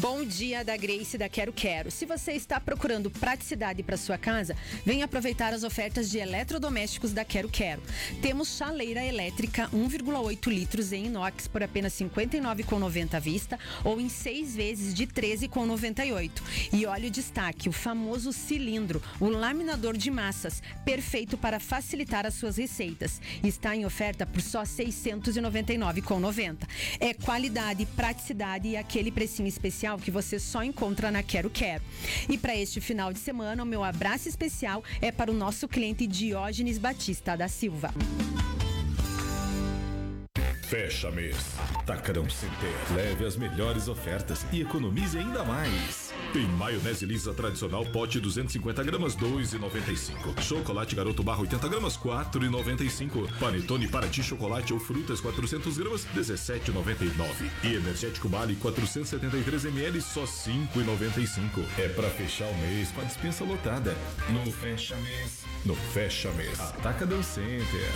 Bom dia da Grace da Quero Quero. Se você está procurando praticidade para sua casa, venha aproveitar as ofertas de eletrodomésticos da Quero Quero. Temos chaleira elétrica 1,8 litros em inox por apenas R$ 59,90 à vista ou em 6 vezes de R$ 13,98. E olha o destaque, o famoso cilindro, o laminador de massas, perfeito para facilitar as suas receitas. Está em oferta por só R$ 699,90. É qualidade, praticidade e aquele precinho especial que você só encontra na Quero Quero. E para este final de semana, o meu abraço especial é para o nosso cliente Diógenes Batista da Silva. Fecha mês. Atacadão Center. Leve as melhores ofertas e economize ainda mais. Tem maionese lisa tradicional pote 250 gramas 2,95. Chocolate Garoto Barra 80 gramas 4,95. Panetone Paraty chocolate ou frutas 400 gramas 17,99. E energético Bali 473 ml só 5,95. É pra fechar o mês com a dispensa lotada. No fecha mês. No fecha mês. Atacadão Center.